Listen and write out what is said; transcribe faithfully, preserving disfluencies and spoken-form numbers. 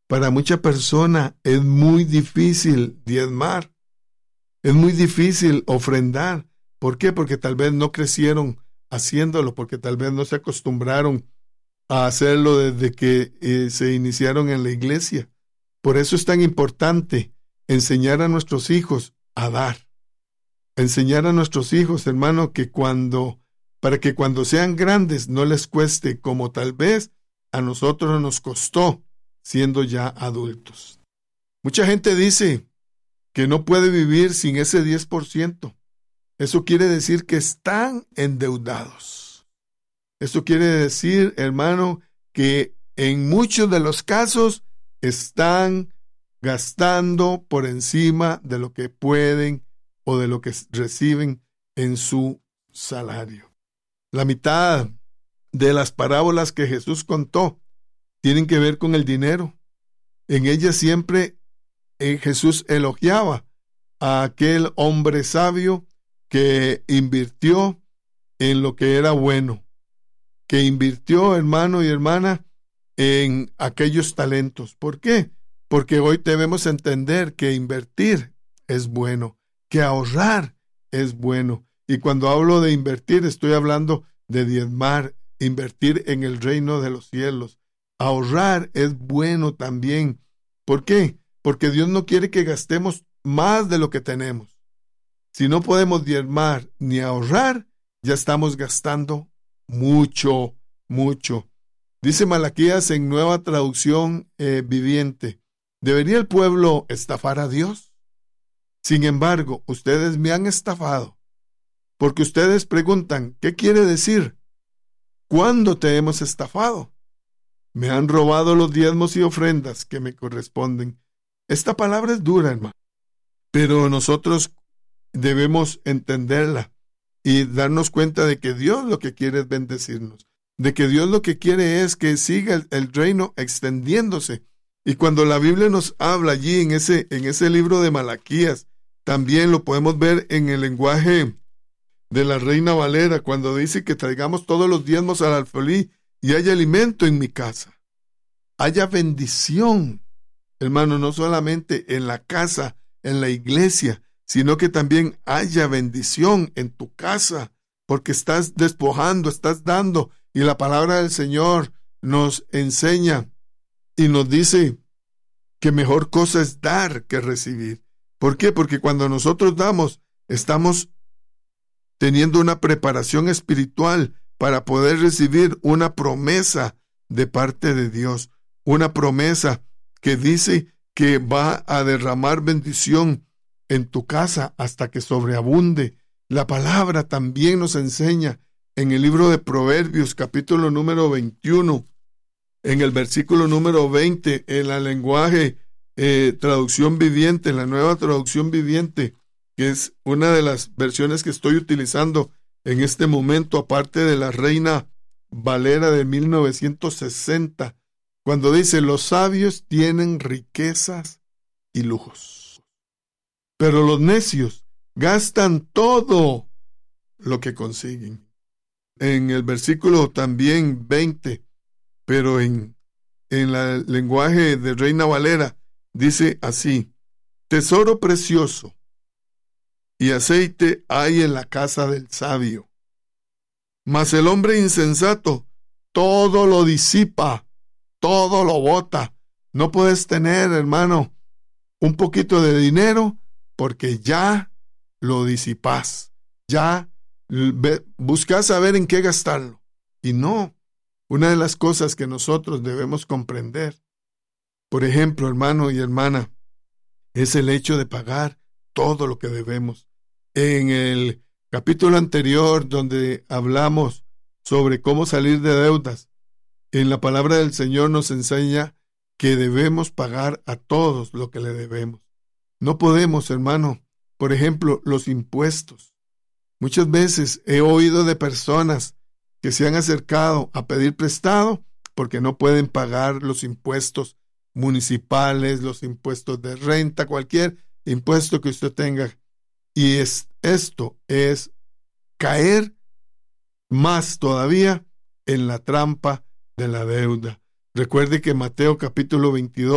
Para mucha persona es muy difícil diezmar, es muy difícil ofrendar. ¿Por qué? Porque tal vez no crecieron haciéndolo, porque tal vez no se acostumbraron a hacerlo desde que eh, se iniciaron en la iglesia. Por eso es tan importante enseñar a nuestros hijos a dar. Enseñar a nuestros hijos, hermano, que cuando, para que cuando sean grandes no les cueste como tal vez a nosotros nos costó siendo ya adultos. Mucha gente dice que no puede vivir sin ese diez por ciento. Eso quiere decir que están endeudados. Eso quiere decir, hermano, que en muchos de los casos están gastando por encima de lo que pueden o de lo que reciben en su salario. La mitad de las parábolas que Jesús contó tienen que ver con el dinero. En ellas siempre eh, Jesús elogiaba a aquel hombre sabio que invirtió en lo que era bueno, que invirtió, hermano y hermana, en aquellos talentos. ¿Por qué? Porque hoy debemos entender que invertir es bueno, que ahorrar es bueno. Y cuando hablo de invertir, estoy hablando de diezmar, invertir en el reino de los cielos. Ahorrar es bueno también. ¿Por qué? Porque Dios no quiere que gastemos más de lo que tenemos. Si no podemos diezmar ni ahorrar, ya estamos gastando mucho, mucho. Dice Malaquías en Nueva Traducción eh, Viviente, ¿debería el pueblo estafar a Dios? Sin embargo, ustedes me han estafado, porque ustedes preguntan, ¿qué quiere decir? ¿Cuándo te hemos estafado? Me han robado los diezmos y ofrendas que me corresponden. Esta palabra es dura, hermano, pero nosotros debemos entenderla y darnos cuenta de que Dios lo que quiere es bendecirnos, de que Dios lo que quiere es que siga el, el reino extendiéndose. Y cuando la Biblia nos habla allí en ese, en ese libro de Malaquías, también lo podemos ver en el lenguaje de la Reina Valera, cuando dice que traigamos todos los diezmos al alfolí y haya alimento en mi casa. Haya bendición, hermano, no solamente en la casa, en la iglesia, sino que también haya bendición en tu casa, porque estás despojando, estás dando, y la palabra del Señor nos enseña y nos dice que mejor cosa es dar que recibir. ¿Por qué? Porque cuando nosotros damos, estamos teniendo una preparación espiritual para poder recibir una promesa de parte de Dios, una promesa que dice que va a derramar bendición en tu casa hasta que sobreabunde. La palabra también nos enseña en el libro de Proverbios, capítulo número veintiuno, en el versículo número veinte, en la lenguaje eh, traducción viviente, en la nueva traducción viviente, que es una de las versiones que estoy utilizando en este momento, aparte de la Reina Valera de mil novecientos sesenta, cuando dice, los sabios tienen riquezas y lujos, pero los necios gastan todo lo que consiguen. En el versículo también veinte, pero en, en el lenguaje de Reina Valera, dice así, tesoro precioso y aceite hay en la casa del sabio, mas el hombre insensato todo lo disipa, todo lo bota. No puedes tener, hermano, un poquito de dinero porque ya lo disipas, ya buscas saber en qué gastarlo. Y no, una de las cosas que nosotros debemos comprender, por ejemplo, hermano y hermana, es el hecho de pagar todo lo que debemos. En el capítulo anterior, donde hablamos sobre cómo salir de deudas, en la palabra del Señor nos enseña que debemos pagar a todos lo que le debemos. No podemos, hermano, por ejemplo, los impuestos. Muchas veces he oído de personas que se han acercado a pedir prestado porque no pueden pagar los impuestos municipales, los impuestos de renta, cualquier impuesto que usted tenga. Y es, esto es caer más todavía en la trampa de la deuda. Recuerde que Mateo capítulo veintidós